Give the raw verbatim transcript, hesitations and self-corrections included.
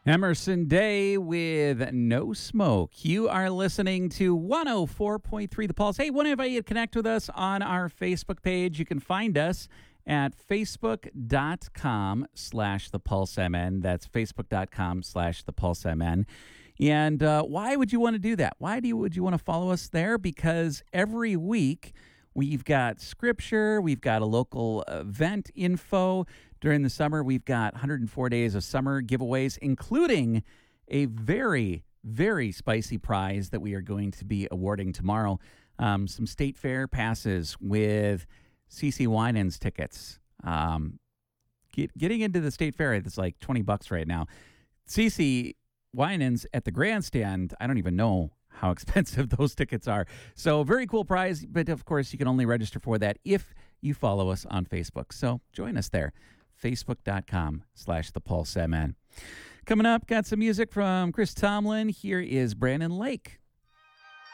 Emerson Day with No Smoke. You are listening to one oh four point three The Pulse. Hey, want to invite you to connect with us on our Facebook page. You can find us at facebook.com slash The Pulse MN. That's facebook.com slash The Pulse MN. And uh, why would you want to do that? Why do you, would you want to follow us there? Because every week we've got scripture, we've got a local event info. During the summer, we've got one hundred four days of summer giveaways, including a very, very spicy prize that we are going to be awarding tomorrow. Um, some state fair passes with C C Winans tickets. Um, get, getting into the state fair, it's like twenty bucks right now. C C Winans at the grandstand, I don't even know how expensive those tickets are. So very cool prize, but of course you can only register for that if you follow us on Facebook. So join us there. Facebook.com slash The Pulse MN. Coming up, got some music from Chris Tomlin. Here is Brandon Lake.